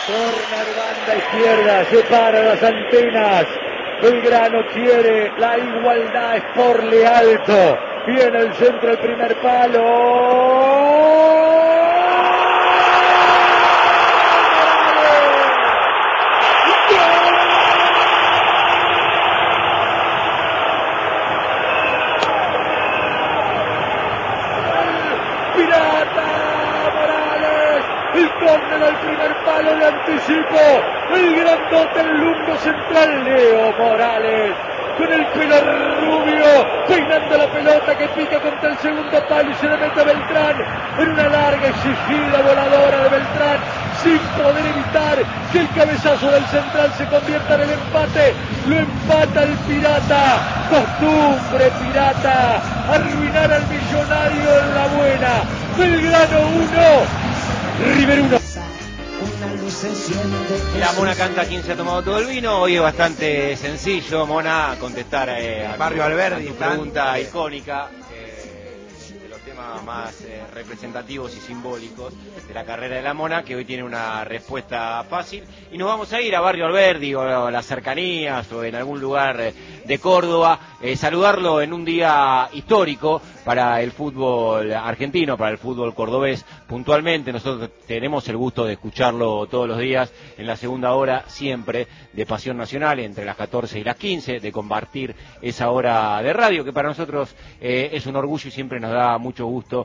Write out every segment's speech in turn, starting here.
Corner banda izquierda, separa las antenas. Belgrano quiere la igualdad, es por le alto. Viene el centro, el primer palo. El córner al primer palo de anticipo. El grandote, el lumbo central, Leo Morales. Con el pelo rubio, peinando la pelota que pica contra el segundo palo y se le mete a Beltrán. En una larga exigida voladora de Beltrán, sin poder evitar que el cabezazo del central se convierta en el empate. Lo empata el Pirata. Costumbre Pirata, arruinar al Millonario en la buena. Belgrano 1, River 1. La Mona canta ¿Quién se ha tomado todo el vino? Hoy es bastante sencillo, Mona, contestar a Barrio Alberdi, tu pregunta icónica, de los temas más representativos y simbólicos de la carrera de la Mona, que hoy tiene una respuesta fácil. Y nos vamos a ir a Barrio Alberdi o a las cercanías o en algún lugar de Córdoba, saludarlo en un día histórico para el fútbol argentino, para el fútbol cordobés puntualmente. Nosotros tenemos el gusto de escucharlo todos los días en la segunda hora, siempre de Pasión Nacional, entre las 14 y las 15, de compartir esa hora de radio, que para nosotros es un orgullo y siempre nos da mucho gusto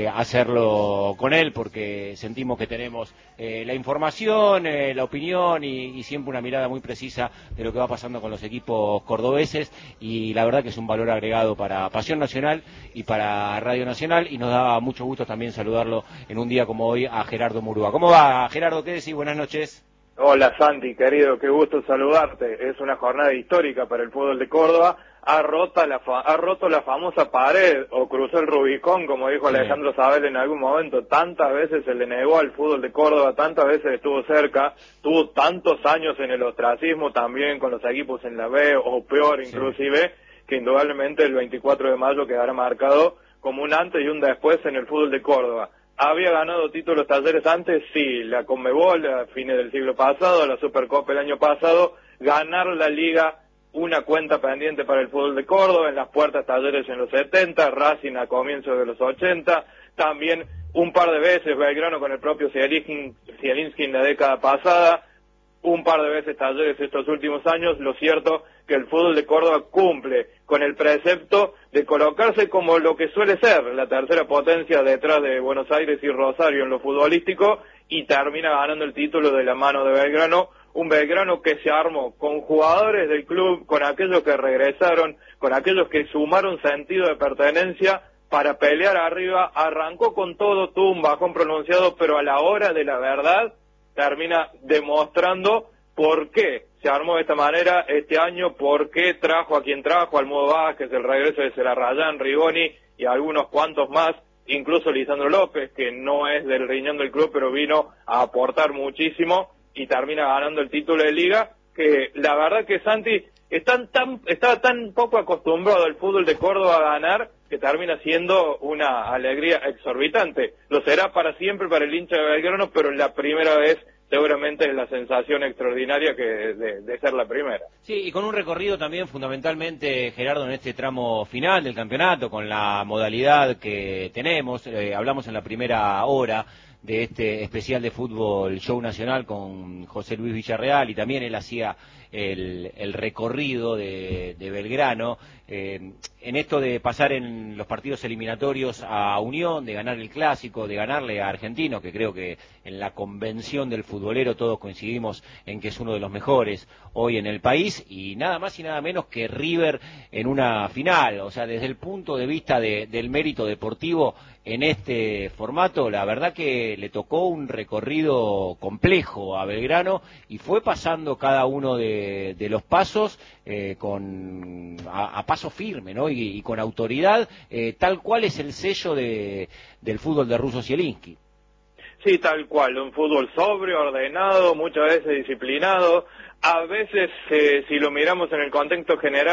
hacerlo con él, porque sentimos que tenemos la información, la opinión y siempre una mirada muy precisa de lo que va pasando con los equipos cordobeses, y la verdad que es un valor agregado para Pasión Nacional y para Radio Nacional, y nos da mucho gusto también saludarlo en un día como hoy a Gerardo Murúa. ¿Cómo va, Gerardo? ¿Qué decís? Buenas noches. Hola Santi, querido, qué gusto saludarte. Es una jornada histórica para el fútbol de Córdoba. Ha roto la famosa pared, o cruzó el Rubicón, como dijo sí. Alejandro Sabel en algún momento. Tantas veces se le negó al fútbol de Córdoba, tantas veces estuvo cerca, tuvo tantos años en el ostracismo también con los equipos en la B, o peor inclusive, sí. Que indudablemente el 24 de mayo quedará marcado como un antes y un después en el fútbol de Córdoba. ¿Había ganado títulos Talleres antes? Sí, la Conmebol a fines del siglo pasado, la Supercopa el año pasado, ganar la Liga, una cuenta pendiente para el fútbol de Córdoba, en las puertas Talleres en los 70, Racing a comienzos de los 80, también un par de veces Belgrano con el propio Zielinski en la década pasada, un par de veces Talleres estos últimos años. Lo cierto que el fútbol de Córdoba cumple con el precepto de colocarse como lo que suele ser la tercera potencia detrás de Buenos Aires y Rosario en lo futbolístico, y termina ganando el título de la mano de Belgrano, un Belgrano que se armó con jugadores del club, con aquellos que regresaron, con aquellos que sumaron sentido de pertenencia para pelear arriba. Arrancó con todo, tuvo un bajón pronunciado, pero a la hora de la verdad termina demostrando por qué se armó de esta manera este año, por qué trajo a quien trajo, al Mudo Vázquez, el regreso de Celarrayán, Rigoni y algunos cuantos más, incluso Lisandro López, que no es del riñón del club, pero vino a aportar muchísimo y termina ganando el título de Liga, que la verdad que Santi estaba tan poco acostumbrado al fútbol de Córdoba a ganar, que termina siendo una alegría exorbitante. Lo será para siempre para el hincha de Belgrano, pero la primera vez seguramente es la sensación extraordinaria que de ser la primera. Sí, y con un recorrido también fundamentalmente, Gerardo, en este tramo final del campeonato, con la modalidad que tenemos. Hablamos en la primera hora de este especial de fútbol show nacional con José Luis Villarreal, y también él hacía el recorrido de Belgrano, en esto de pasar en los partidos eliminatorios a Unión, de ganar el Clásico, de ganarle a Argentino, que creo que en la convención del futbolero todos coincidimos en que es uno de los mejores hoy en el país, y nada más y nada menos que River en una final. O sea, desde el punto de vista del mérito deportivo en este formato, la verdad que le tocó un recorrido complejo a Belgrano, y fue pasando cada uno de los pasos a paso firme, ¿no? Y con autoridad, tal cual es el sello del fútbol de Russo Zielinski. Sí, tal cual, un fútbol sobrio, ordenado, muchas veces disciplinado, a veces, si lo miramos en el contexto general,